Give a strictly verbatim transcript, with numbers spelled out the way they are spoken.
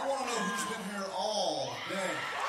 I want to know who's been here all day.